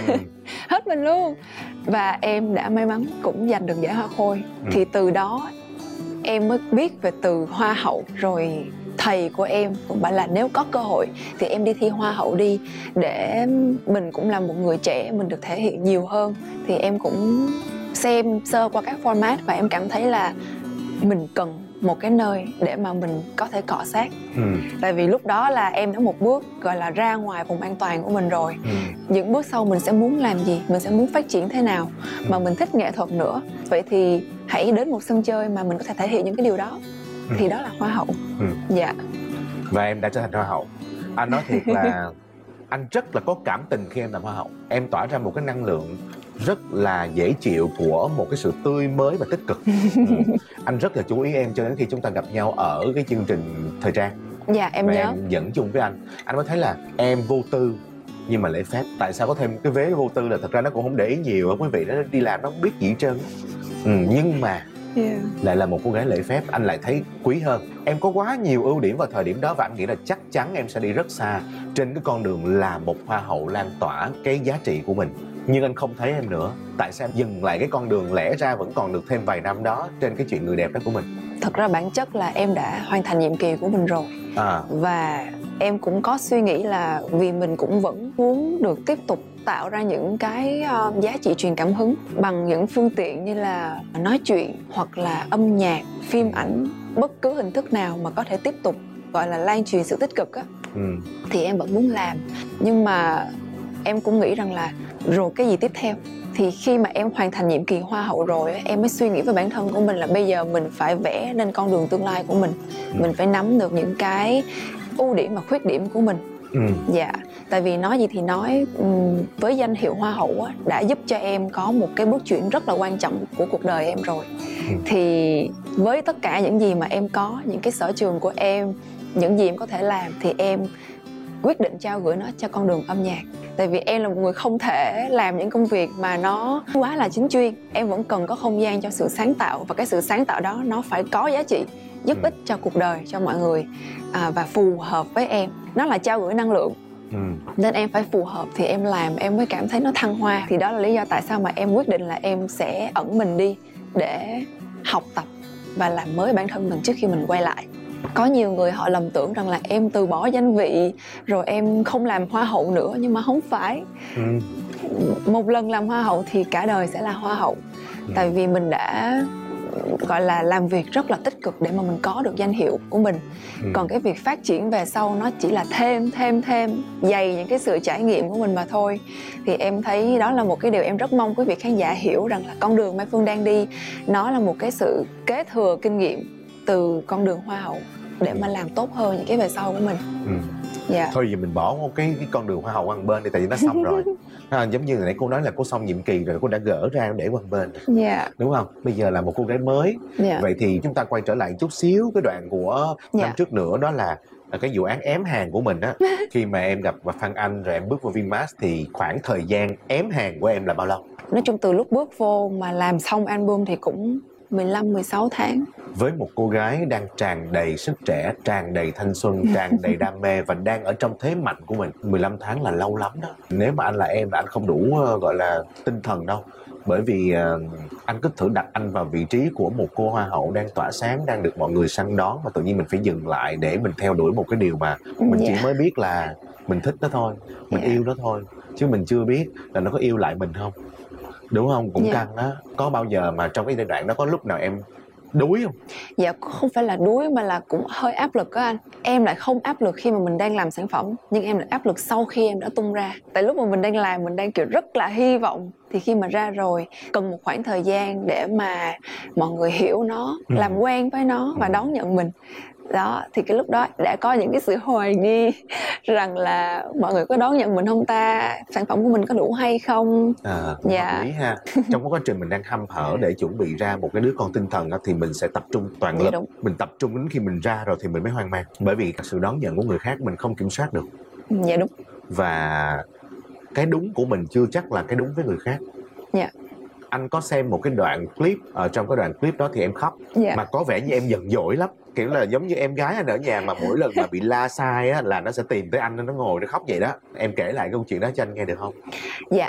Hết mình luôn. Và em đã may mắn cũng giành được giải Hoa Khôi. Thì từ đó em mới biết về từ Hoa hậu. Rồi thầy của em cũng bảo là nếu có cơ hội thì em đi thi Hoa hậu đi, để mình cũng là một người trẻ, mình được thể hiện nhiều hơn. Thì em cũng xem sơ qua các format và em cảm thấy là mình cần một cái nơi để mà mình có thể cọ sát. Tại vì lúc đó là em đã một bước gọi là ra ngoài vùng an toàn của mình rồi. Những bước sau mình sẽ muốn làm gì, mình sẽ muốn phát triển thế nào, mà mình thích nghệ thuật nữa. Vậy thì hãy đến một sân chơi mà mình có thể thể hiện những cái điều đó. Thì đó là Hoa hậu. Dạ. Và em đã trở thành Hoa hậu. Anh nói thiệt là anh rất là có cảm tình khi em làm Hoa hậu. Em tỏa ra một cái năng lượng rất là dễ chịu của một cái sự tươi mới và tích cực. Anh rất là chú ý em cho đến khi chúng ta gặp nhau ở cái chương trình thời trang. Dạ em và nhớ. em dẫn chung với anh mới thấy là em vô tư nhưng mà lễ phép. Tại sao có thêm cái vế vô tư là thật ra nó cũng không để ý nhiều, quý vị, nó đi làm nó không biết gì hết trơn. Nhưng mà lại là một cô gái lễ phép, anh lại thấy quý hơn. Em có quá nhiều ưu điểm vào thời điểm đó và anh nghĩ là chắc chắn em sẽ đi rất xa trên cái con đường là một Hoa hậu lan tỏa cái giá trị của mình. Nhưng anh không thấy em nữa. Tại sao em dừng lại cái con đường lẽ ra vẫn còn được thêm vài năm đó trên cái chuyện người đẹp đó của mình? Thật ra bản chất là em đã hoàn thành nhiệm kỳ của mình rồi. Và em cũng có suy nghĩ là vì mình cũng vẫn muốn được tiếp tục tạo ra những cái giá trị truyền cảm hứng bằng những phương tiện như là nói chuyện hoặc là âm nhạc, phim ảnh, bất cứ hình thức nào mà có thể tiếp tục gọi là lan truyền sự tích cực á. Thì em vẫn muốn làm. Nhưng mà em cũng nghĩ rằng là rồi cái gì tiếp theo. Thì khi mà em hoàn thành nhiệm kỳ Hoa hậu rồi, em mới suy nghĩ với bản thân của mình là bây giờ mình phải vẽ nên con đường tương lai của mình. Mình phải nắm được những cái ưu điểm và khuyết điểm của mình. Dạ. Tại vì nói gì thì nói, với danh hiệu Hoa hậu á, đã giúp cho em có một cái bước chuyển rất là quan trọng của cuộc đời em rồi. Thì với tất cả những gì mà em có, những cái sở trường của em, những gì em có thể làm, thì em quyết định trao gửi nó cho con đường âm nhạc. Tại vì em là một người không thể làm những công việc mà nó quá là chính chuyên. Em vẫn cần có không gian cho sự sáng tạo. Và cái sự sáng tạo đó nó phải có giá trị, giúp ích cho cuộc đời, cho mọi người, và phù hợp với em. Nó là trao gửi năng lượng. Nên em phải phù hợp thì em làm, em mới cảm thấy nó thăng hoa. Thì đó là lý do tại sao mà em quyết định là em sẽ ẩn mình đi để học tập và làm mới bản thân mình trước khi mình quay lại. Có nhiều người họ lầm tưởng rằng là em từ bỏ danh vị rồi em không làm Hoa hậu nữa, nhưng mà không phải. Một lần làm Hoa hậu thì cả đời sẽ là Hoa hậu. Tại vì mình đã gọi là làm việc rất là tích cực để mà mình có được danh hiệu của mình. Còn cái việc phát triển về sau nó chỉ là thêm dày những cái sự trải nghiệm của mình mà thôi. Thì em thấy đó là một cái điều em rất mong quý vị khán giả hiểu, rằng là con đường Mai Phương đang đi nó là một cái sự kế thừa kinh nghiệm từ con đường Hoa hậu để mà làm tốt hơn những cái về sau của mình. Thôi giờ mình bỏ cái con đường Hoa hậu qua một bên đi, tại vì nó xong rồi. Giống như nãy cô nói là cô xong nhiệm kỳ rồi, cô đã gỡ ra để qua một bên. Đúng không? Bây giờ là một cô gái mới. Vậy thì chúng ta quay trở lại chút xíu cái đoạn của năm trước nữa, đó là cái vụ án ém hàng của mình á. Khi mà em gặp Phan Anh rồi em bước vào Vinmart thì khoảng thời gian ém hàng của em là bao lâu? Nói chung từ lúc bước vô mà làm xong album thì cũng 15-16 tháng. Với một cô gái đang tràn đầy sức trẻ, tràn đầy thanh xuân, tràn đầy đam mê và đang ở trong thế mạnh của mình, 15 tháng là lâu lắm đó. Nếu mà anh là em là anh không đủ gọi là tinh thần đâu. Bởi vì anh cứ thử đặt anh vào vị trí của một cô Hoa hậu đang tỏa sáng, đang được mọi người săn đón, và tự nhiên mình phải dừng lại để mình theo đuổi một cái điều mà mình chỉ mới biết là mình thích nó thôi, mình yêu nó thôi, chứ mình chưa biết là nó có yêu lại mình không. Đúng không? Cũng căng đó. Có bao giờ mà trong cái giai đoạn đó có lúc nào em đuối không? Dạ không phải là đuối mà là cũng hơi áp lực á anh. Em lại không áp lực khi mà mình đang làm sản phẩm, nhưng em lại áp lực sau khi em đã tung ra. Tại lúc mà mình đang làm, mình đang kiểu rất là hy vọng, thì khi mà ra rồi cần một khoảng thời gian để mà mọi người hiểu nó, làm quen với nó và đón nhận mình. Đó, thì cái lúc đó đã có những cái sự hoài nghi rằng là mọi người có đón nhận mình không ta, sản phẩm của mình có đủ hay không. Hợp lý ha. Trong quá trình mình đang hăm hở để chuẩn bị ra một cái đứa con tinh thần thì mình sẽ tập trung toàn lực. Mình tập trung đến khi mình ra rồi thì mình mới hoang mang, bởi vì sự đón nhận của người khác mình không kiểm soát được. Dạ đúng. Và cái đúng của mình chưa chắc là cái đúng với người khác. Anh có xem một cái đoạn clip, ở trong cái đoạn clip đó thì em khóc, mà có vẻ như em giận dỗi lắm, kiểu là giống như em gái anh ở nhà mà mỗi lần mà bị la sai á là nó sẽ tìm tới anh, nó ngồi nó khóc vậy đó. Em kể lại câu chuyện đó cho anh nghe được không? Dạ,